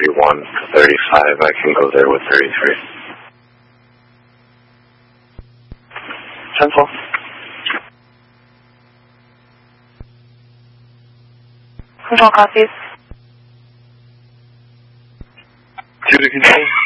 31 to 35. I can go there with 33. 10-4. Control copies. 2 to control.